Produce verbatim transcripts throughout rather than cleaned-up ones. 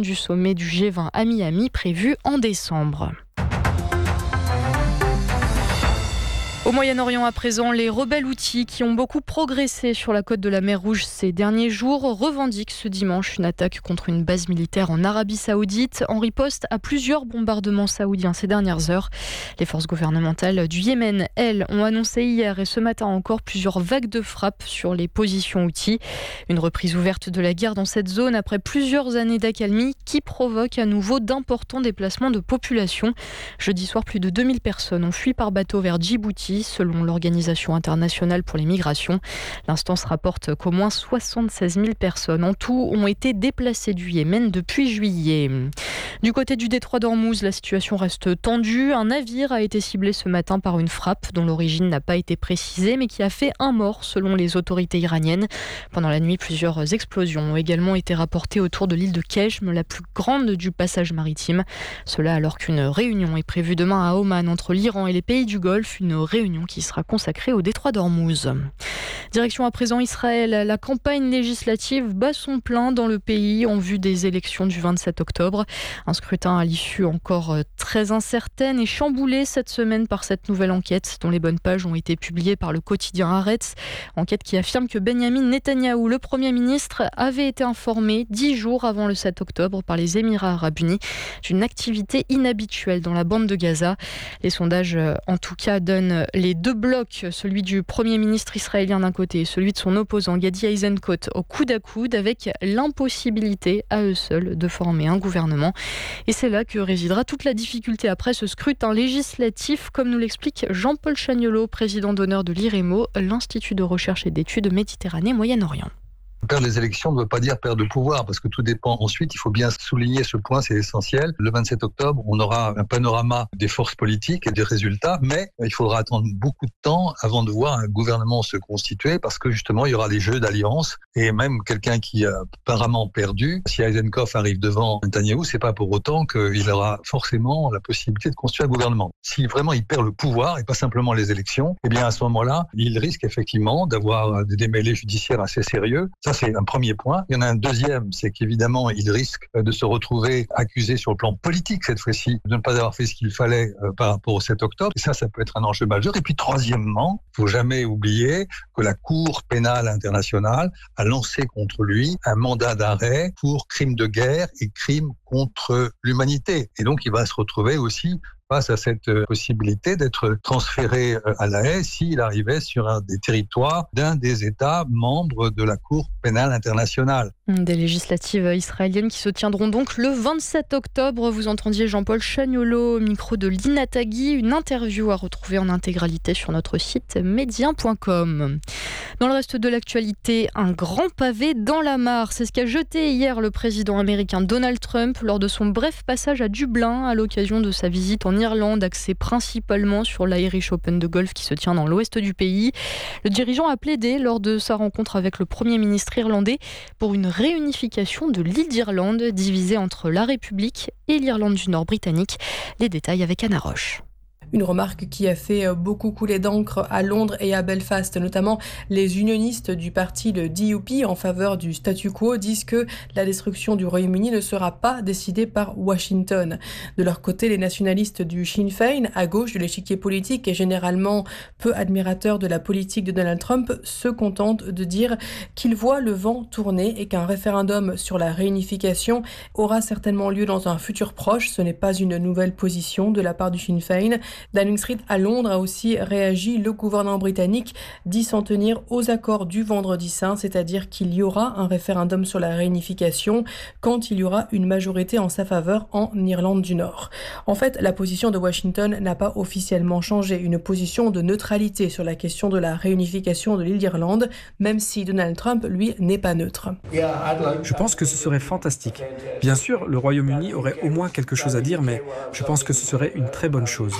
attente du sommet du G vingt à Miami prévu en décembre. Au Moyen-Orient à présent, les rebelles houthis qui ont beaucoup progressé sur la côte de la mer Rouge ces derniers jours revendiquent ce dimanche une attaque contre une base militaire en Arabie Saoudite en riposte à plusieurs bombardements saoudiens ces dernières heures. Les forces gouvernementales du Yémen, elles, ont annoncé hier et ce matin encore plusieurs vagues de frappes sur les positions houthis. Une reprise ouverte de la guerre dans cette zone après plusieurs années d'accalmie qui provoque à nouveau d'importants déplacements de population. Jeudi soir, plus de deux mille personnes ont fui par bateau vers Djibouti, selon l'Organisation internationale pour les migrations. L'instance rapporte qu'au moins soixante-seize mille personnes en tout ont été déplacées du Yémen depuis juillet. Du côté du détroit d'Ormuz, la situation reste tendue. Un navire a été ciblé ce matin par une frappe dont l'origine n'a pas été précisée, mais qui a fait un mort selon les autorités iraniennes. Pendant la nuit, plusieurs explosions ont également été rapportées autour de l'île de Kejm, la plus grande du passage maritime. Cela alors qu'une réunion est prévue demain à Oman entre l'Iran et les pays du Golfe, une réunion qui sera consacrée au détroit d'Ormuz. Direction à présent Israël. La campagne législative bat son plein dans le pays en vue des élections du vingt-sept octobre. Un scrutin à l'issue encore très incertaine et chamboulé cette semaine par cette nouvelle enquête dont les bonnes pages ont été publiées par le quotidien Haaretz. Enquête qui affirme que Benyamin Netanyahou, le Premier ministre, avait été informé dix jours avant le sept octobre par les Émirats arabes unis d'une activité inhabituelle dans la bande de Gaza. Les sondages, en tout cas, donnent les deux blocs, celui du Premier ministre israélien d'un côté et celui de son opposant Gadi Eisenkot au coude à coude, avec l'impossibilité à eux seuls de former un gouvernement. Et c'est là que résidera toute la difficulté après ce scrutin législatif, comme nous l'explique Jean-Paul Chagnolot, président d'honneur de l'I R E M O, l'Institut de recherche et d'études Méditerranée-Moyen-Orient. Perdre les élections ne veut pas dire perdre de pouvoir, parce que tout dépend ensuite, il faut bien souligner ce point, c'est essentiel. Le vingt-sept octobre, on aura un panorama des forces politiques et des résultats, mais il faudra attendre beaucoup de temps avant de voir un gouvernement se constituer, parce que justement, il y aura des jeux d'alliance, et même quelqu'un qui a apparemment perdu, si Eisenkot arrive devant Netanyahou, c'est pas pour autant qu'il aura forcément la possibilité de construire un gouvernement. Si vraiment il perd le pouvoir, et pas simplement les élections, eh bien à ce moment-là, il risque effectivement d'avoir des démêlés judiciaires assez sérieux. Ça, c'est un premier point. Il y en a un deuxième, c'est qu'évidemment, il risque de se retrouver accusé sur le plan politique, cette fois-ci, de ne pas avoir fait ce qu'il fallait euh, par rapport au sept octobre. Et ça, ça peut être un enjeu majeur. Et puis, troisièmement, il ne faut jamais oublier que la Cour pénale internationale a lancé contre lui un mandat d'arrêt pour crimes de guerre et crimes contre l'humanité. Et donc, il va se retrouver aussi face à cette possibilité d'être transféré à La Haye s'il arrivait sur un des territoires d'un des États membres de la Cour pénale internationale. Des législatives israéliennes qui se tiendront donc le vingt-sept octobre. Vous entendiez Jean-Paul Chagnolot au micro de Lina Tagui. Une interview à retrouver en intégralité sur notre site médien point com. Dans le reste de l'actualité, un grand pavé dans la mare. C'est ce qu'a jeté hier le président américain Donald Trump lors de son bref passage à Dublin à l'occasion de sa visite en Irlande, axée principalement sur l'Irish Open de golf qui se tient dans l'ouest du pays. Le dirigeant a plaidé lors de sa rencontre avec le Premier ministre irlandais pour une réunification de l'île d'Irlande divisée entre la République et l'Irlande du Nord britannique. Les détails avec Anna Roche. Une remarque qui a fait beaucoup couler d'encre à Londres et à Belfast, notamment les unionistes du parti de D U P en faveur du statu quo disent que la destruction du Royaume-Uni ne sera pas décidée par Washington. De leur côté, les nationalistes du Sinn Féin, à gauche de l'échiquier politique et généralement peu admirateurs de la politique de Donald Trump, se contentent de dire qu'ils voient le vent tourner et qu'un référendum sur la réunification aura certainement lieu dans un futur proche. Ce n'est pas une nouvelle position de la part du Sinn Féin. Downing Street à Londres a aussi réagi. Le gouvernement britannique dit s'en tenir aux accords du Vendredi Saint, c'est-à-dire qu'il y aura un référendum sur la réunification quand il y aura une majorité en sa faveur en Irlande du Nord. En fait, la position de Washington n'a pas officiellement changé, une position de neutralité sur la question de la réunification de l'île d'Irlande, même si Donald Trump, lui, n'est pas neutre. Je pense que ce serait fantastique. Bien sûr, le Royaume-Uni aurait au moins quelque chose à dire, mais je pense que ce serait une très bonne chose.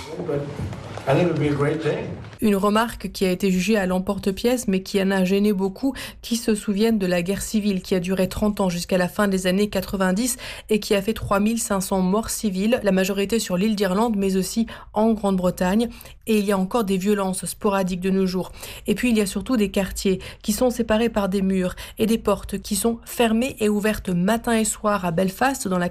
Une remarque qui a été jugée à l'emporte-pièce, mais qui en a gêné beaucoup, qui se souviennent de la guerre civile qui a duré trente ans jusqu'à la fin des années quatre-vingt-dix et qui a fait trois mille cinq cents morts civiles, la majorité sur l'île d'Irlande, mais aussi en Grande-Bretagne. Et il y a encore des violences sporadiques de nos jours. Et puis il y a surtout des quartiers qui sont séparés par des murs et des portes qui sont fermées et ouvertes matin et soir à Belfast, dans la